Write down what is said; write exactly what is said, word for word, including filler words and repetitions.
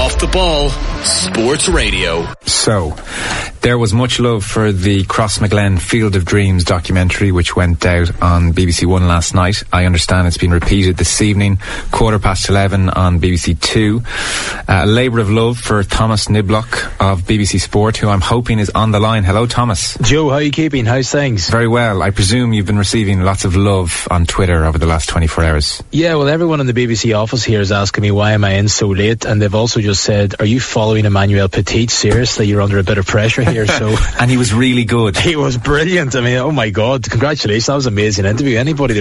Off the Ball Sports Radio. So, there was much love for the Crossmaglen Field of Dreams documentary, which went out on B B C One last night. I understand it's been repeated this evening, quarter past eleven on B B C Two. Uh, a labour of love for Thomas Niblock of B B C Sport, who I'm hoping is on the line. Hello, Thomas. Joe, how are you keeping? How's things? Very well. I presume you've been receiving lots of love on Twitter over the last twenty-four hours. Yeah, well, everyone in the B B C office here is asking me why am I in so late, and they've also just said, are you following Emmanuel Petit? Seriously, you're under a bit of pressure here. So and he was really good. He was brilliant. I mean, oh my God, congratulations. That was an amazing interview. Anybody